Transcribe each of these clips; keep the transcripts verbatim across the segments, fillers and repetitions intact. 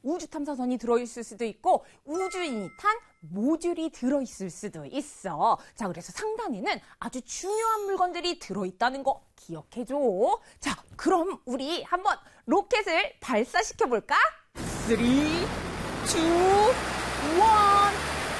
우주 탐사선이 들어있을 수도 있고 우주인이 탄 모듈이 들어있을 수도 있어. 자, 그래서 상단에는 아주 중요한 물건들이 들어있다는 거 기억해줘. 자, 그럼 우리 한번 로켓을 발사시켜볼까? 쓰리, 투, 원,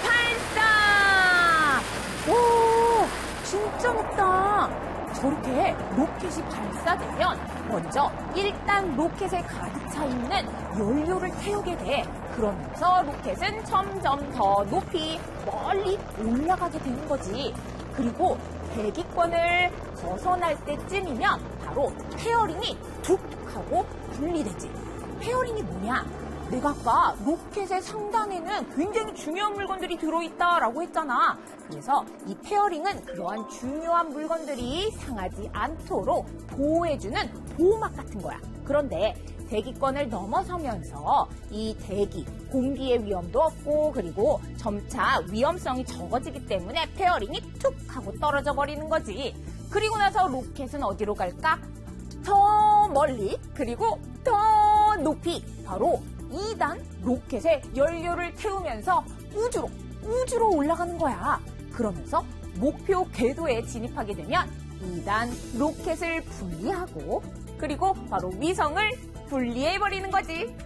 발사! 오, 진짜 높다. 저렇게 로켓이 발사되면 먼저 일단 로켓에 가득 차 있는 연료를 태우게 돼. 그러면서 로켓은 점점 더 높이 멀리 올라가게 되는 거지. 그리고 대기권을 벗어날 때쯤이면 바로 페어링이 툭 하고 분리되지. 페어링이 뭐냐? 내가 아까 로켓의 상단에는 굉장히 중요한 물건들이 들어있다라고 했잖아. 그래서 이 페어링은 그러한 중요한 물건들이 상하지 않도록 보호해주는 보호막 같은 거야. 그런데 대기권을 넘어서면서 이 대기, 공기의 위험도 없고 그리고 점차 위험성이 적어지기 때문에 페어링이 툭 하고 떨어져 버리는 거지. 그리고 나서 로켓은 어디로 갈까? 더 멀리 그리고 더 높이 바로 이 단 로켓에 연료를 태우면서 우주로, 우주로 올라가는 거야. 그러면서 목표 궤도에 진입하게 되면 이 단 로켓을 분리하고 그리고 바로 위성을 분리해버리는 거지.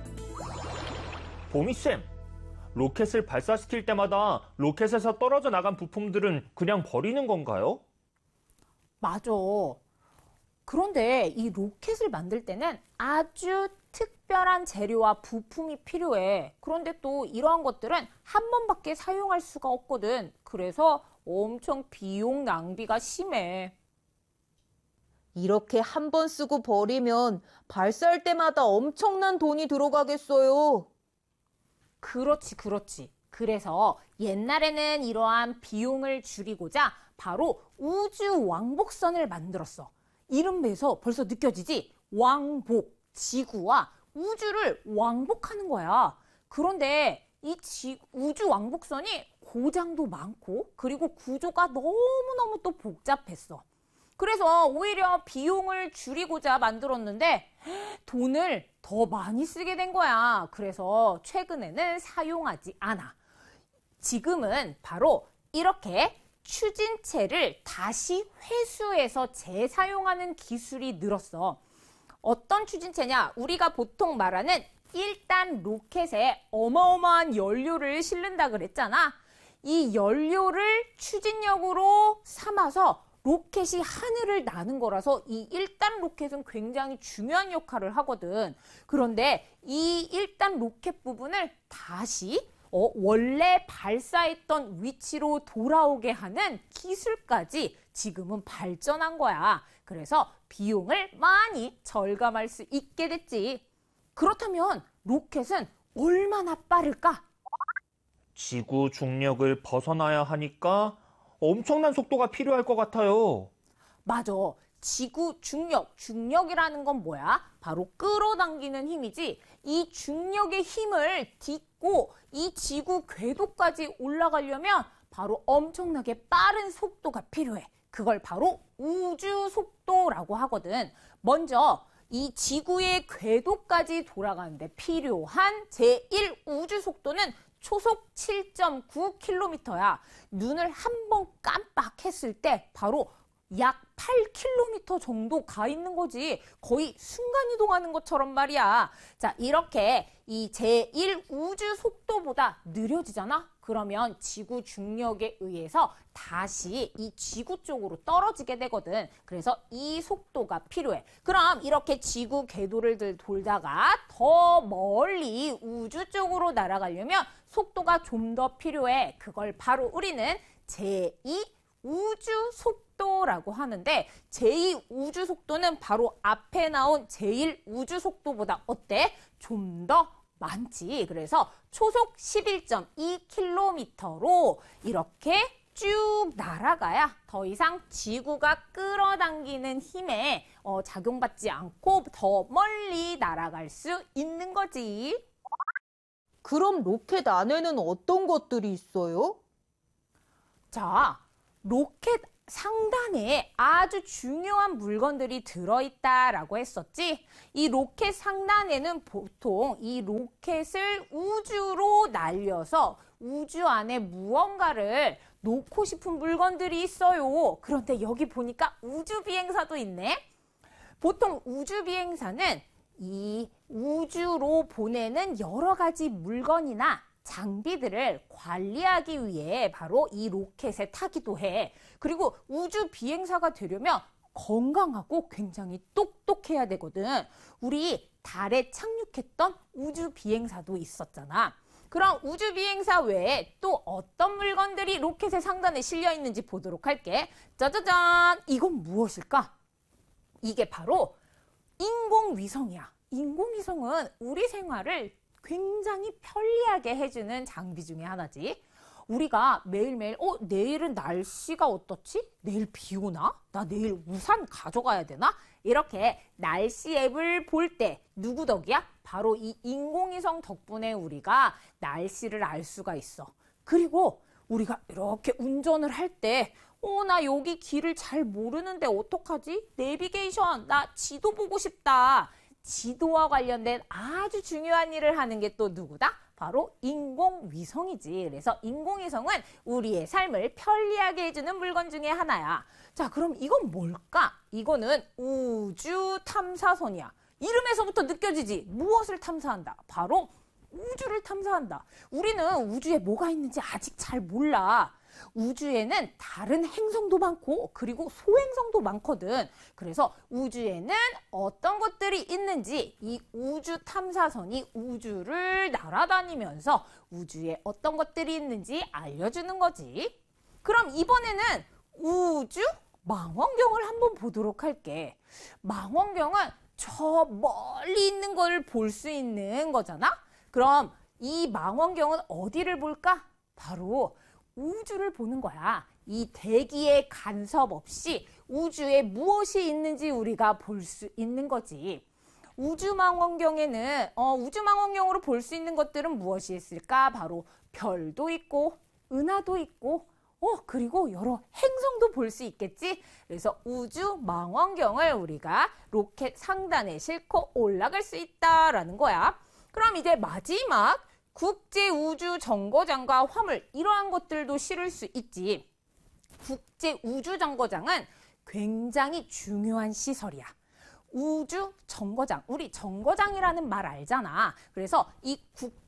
보미쌤, 로켓을 발사시킬 때마다 로켓에서 떨어져 나간 부품들은 그냥 버리는 건가요? 맞아. 그런데 이 로켓을 만들 때는 아주 특별한 재료와 부품이 필요해. 그런데 또 이러한 것들은 한 번밖에 사용할 수가 없거든. 그래서 엄청 비용 낭비가 심해. 이렇게 한 번 쓰고 버리면 발사할 때마다 엄청난 돈이 들어가겠어요. 그렇지, 그렇지. 그래서 옛날에는 이러한 비용을 줄이고자 바로 우주 왕복선을 만들었어. 이름에서 벌써 느껴지지? 왕복, 지구와 우주를 왕복하는 거야. 그런데 이 지, 우주 왕복선이 고장도 많고 그리고 구조가 너무너무 또 복잡했어. 그래서 오히려 비용을 줄이고자 만들었는데 돈을 더 많이 쓰게 된 거야. 그래서 최근에는 사용하지 않아. 지금은 바로 이렇게 추진체를 다시 회수해서 재사용하는 기술이 늘었어. 어떤 추진체냐? 우리가 보통 말하는 일 단 로켓에 어마어마한 연료를 실른다 그랬잖아. 이 연료를 추진력으로 삼아서 로켓이 하늘을 나는 거라서 이 일 단 로켓은 굉장히 중요한 역할을 하거든. 그런데 이 일 단 로켓 부분을 다시 어, 원래 발사했던 위치로 돌아오게 하는 기술까지 지금은 발전한 거야. 그래서 비용을 많이 절감할 수 있게 됐지. 그렇다면 로켓은 얼마나 빠를까? 지구 중력을 벗어나야 하니까 엄청난 속도가 필요할 것 같아요. 맞아. 지구 중력, 중력이라는 건 뭐야? 바로 끌어당기는 힘이지. 이 중력의 힘을 딛고 이 지구 궤도까지 올라가려면 바로 엄청나게 빠른 속도가 필요해. 그걸 바로 우주 속도라고 하거든. 먼저 이 지구의 궤도까지 돌아가는데 필요한 제일 우주 속도는 초속 칠 점 구 킬로미터야. 눈을 한 번 깜빡했을 때 바로 약 팔 킬로미터 정도 가 있는 거지. 거의 순간이동하는 것처럼 말이야. 자, 이렇게 이 제일 우주 속도보다 느려지잖아? 그러면 지구 중력에 의해서 다시 이 지구 쪽으로 떨어지게 되거든. 그래서 이 속도가 필요해. 그럼 이렇게 지구 궤도를 돌다가 더 멀리 우주 쪽으로 날아가려면 속도가 좀 더 필요해. 그걸 바로 우리는 제이 우주 속도라고 하는데 제이 우주 속도는 바로 앞에 나온 제일 우주 속도보다 어때? 좀 더 많지. 그래서 초속 십일 점 이 킬로미터로 이렇게 쭉 날아가야 더 이상 지구가 끌어당기는 힘에 어, 작용받지 않고 더 멀리 날아갈 수 있는 거지. 그럼 로켓 안에는 어떤 것들이 있어요? 자, 로켓 상단에 아주 중요한 물건들이 들어있다라고 했었지. 이 로켓 상단에는 보통 이 로켓을 우주로 날려서 우주 안에 무언가를 놓고 싶은 물건들이 있어요. 그런데 여기 보니까 우주 비행사도 있네. 보통 우주 비행사는 이 우주로 보내는 여러 가지 물건이나 장비들을 관리하기 위해 바로 이 로켓에 타기도 해. 그리고 우주 비행사가 되려면 건강하고 굉장히 똑똑해야 되거든. 우리 달에 착륙했던 우주 비행사도 있었잖아. 그럼 우주 비행사 외에 또 어떤 물건들이 로켓의 상단에 실려 있는지 보도록 할게. 짜자잔! 이건 무엇일까? 이게 바로 인공위성이야. 인공위성은 우리 생활을 굉장히 편리하게 해주는 장비 중에 하나지. 우리가 매일매일 어 내일은 날씨가 어떻지? 내일 비 오나? 나 내일 우산 가져가야 되나? 이렇게 날씨 앱을 볼 때 누구 덕이야? 바로 이 인공위성 덕분에 우리가 날씨를 알 수가 있어. 그리고 우리가 이렇게 운전을 할 때 어, 나 여기 길을 잘 모르는데 어떡하지? 내비게이션, 나 지도 보고 싶다. 지도와 관련된 아주 중요한 일을 하는 게 또 누구다? 바로 인공위성이지. 그래서 인공위성은 우리의 삶을 편리하게 해주는 물건 중에 하나야. 자, 그럼 이건 뭘까? 이거는 우주 탐사선이야. 이름에서부터 느껴지지? 무엇을 탐사한다? 바로 우주를 탐사한다. 우리는 우주에 뭐가 있는지 아직 잘 몰라. 우주에는 다른 행성도 많고 그리고 소행성도 많거든. 그래서 우주에는 어떤 것들이 있는지 이 우주 탐사선이 우주를 날아다니면서 우주에 어떤 것들이 있는지 알려주는 거지. 그럼 이번에는 우주 망원경을 한번 보도록 할게. 망원경은 저 멀리 있는 걸 볼 수 있는 거잖아. 그럼 이 망원경은 어디를 볼까? 바로 우주를 보는 거야. 이 대기의 간섭 없이 우주에 무엇이 있는지 우리가 볼 수 있는 거지. 우주망원경에는 어, 우주망원경으로 볼 수 있는 것들은 무엇이 있을까? 바로 별도 있고 은하도 있고 어 그리고 여러 행성도 볼 수 있겠지. 그래서 우주망원경을 우리가 로켓 상단에 싣고 올라갈 수 있다라는 거야. 그럼 이제 마지막 국제우주정거장과 화물 이러한 것들도 실을 수 있지. 국제우주정거장은 굉장히 중요한 시설이야. 우주정거장, 우리 정거장이라는 말 알잖아. 그래서 이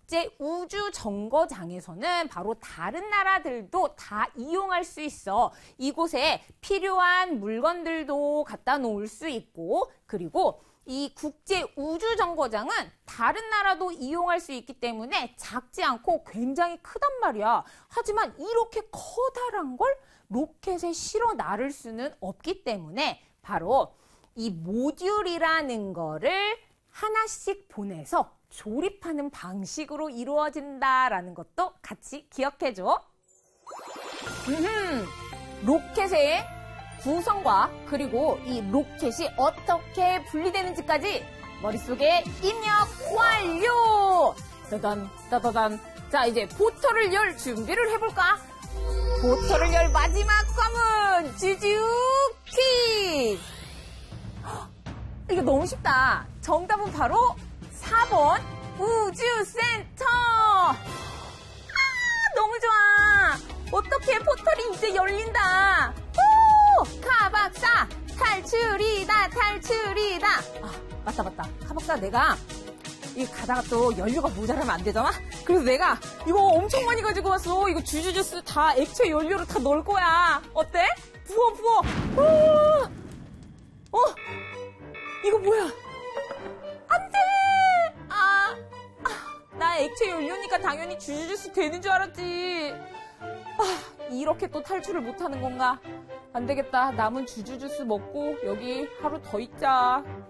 국제우주정거장에서는 바로 다른 나라들도 다 이용할 수 있어. 이곳에 필요한 물건들도 갖다 놓을 수 있고 그리고 이 국제우주정거장은 다른 나라도 이용할 수 있기 때문에 작지 않고 굉장히 크단 말이야. 하지만 이렇게 커다란 걸 로켓에 실어 나를 수는 없기 때문에 바로 이 모듈이라는 거를 하나씩 보내서 조립하는 방식으로 이루어진다라는 것도 같이 기억해줘. 음흠, 로켓의 구성과 그리고 이 로켓이 어떻게 분리되는지까지 머릿속에 입력 완료! 따단 따다단. 자, 이제 포털을 열 준비를 해볼까? 포털을 열 마지막 과문 쭈쭈 퀴즈. 이거 너무 쉽다. 정답은 바로 사 번 우주센터. 아, 너무 좋아. 어떻게 포털이 이제 열린다. 오! 카박사 탈출이다 탈출이다. 아, 맞다 맞다. 카박사 내가 이 가다가 또 연료가 모자라면 안 되잖아. 그래서 내가 이거 엄청 많이 가지고 왔어. 이거 주주주스 다 액체 연료로 다 넣을 거야. 어때? 부어 부어. 오! 어? 이거 뭐야? 안 돼! 아, 아, 나 액체 연료니까 당연히 주주주스 되는 줄 알았지. 아, 이렇게 또 탈출을 못하는 건가? 안 되겠다. 남은 주주주스 먹고 여기 하루 더 있자.